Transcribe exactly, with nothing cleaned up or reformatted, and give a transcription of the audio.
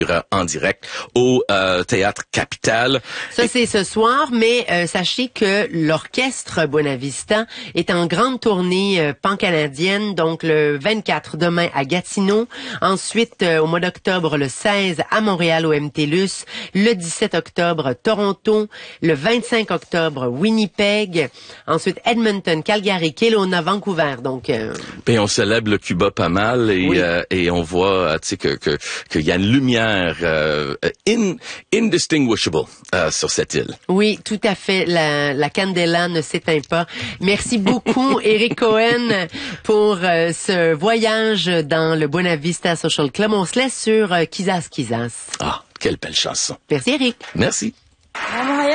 en direct au euh, Théâtre Capitale. Ça, Et... c'est ce soir, mais euh, sachez que l'Orchestre Buenavista est en grande tournée euh, pan-canadienne, donc le vingt-quatre, demain à Gatineau, ensuite euh, au mois d'octobre, le seize à Montréal au M T L U S, le dix-sept octobre, Toronto, le vingt-cinq octobre, Winnipeg, ensuite Edmonton, Calgary, Kelowna, Vancouver, donc... Euh... Et on célèbre le Cuba pas mal, et, oui. euh, et on voit, tu sais, que, que, qu'il y a une lumière Euh, in, indistinguishable euh, sur cette île. Oui, tout à fait. La, la candela ne s'éteint pas. Merci beaucoup, Eric Cohen, pour euh, ce voyage dans le Buenavista Social Club. On se laisse sur euh, Kizas Kizas. Ah, quelle belle chanson. Merci, Eric. Merci.